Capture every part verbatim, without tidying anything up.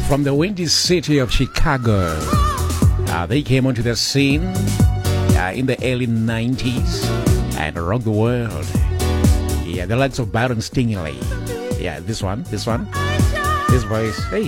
From the windy city of Chicago, uh, they came onto the scene uh, in the early nineties and rocked the world. Yeah, the likes of Byron Stingley. Yeah, this one, this one, this voice. Hey,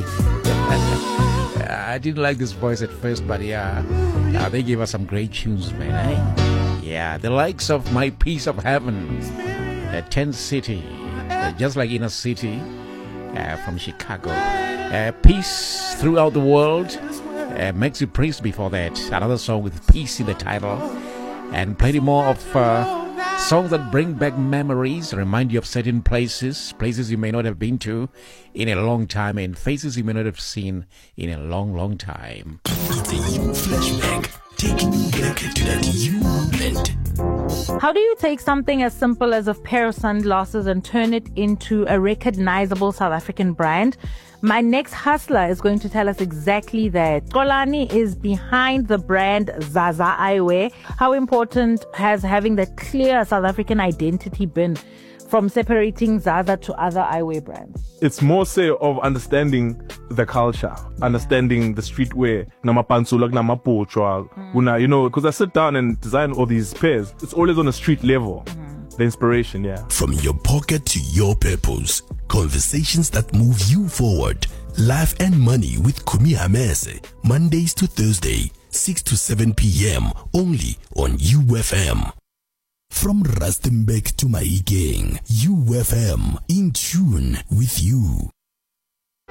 I didn't like this voice at first, but yeah, uh, they gave us some great tunes, man. Eh? Yeah, the likes of My Piece of Heaven, uh, Tent City, uh, just like Inner City uh, from Chicago. Uh, peace throughout the world. Uh, Maxi Priest before that, another song with peace in the title, and plenty more of uh, songs that bring back memories, remind you of certain places, places you may not have been to in a long time, and faces you may not have seen in a long, long time. It's a you flashback, taking you back to that you moment. How do you take something as simple as a pair of sunglasses and turn it into a recognizable South African brand? My next hustler is going to tell us exactly that. Xolani is behind the brand Zaza Eyewear. How important has having that clear South African identity been from separating Zaza to other eyewear brands? It's more so of understanding the culture, understanding the streetwear, namapansulak, namapochwa, una, you know, because I sit down and design all these pairs. It's always on a street level. The inspiration, yeah. From your pocket to your purpose, conversations that move you forward. Life and Money with Kumi Hamese, Mondays to Thursday, six to seven p.m. only on U F M. From Rustenburg to Mahikeng, U F M, in tune with you.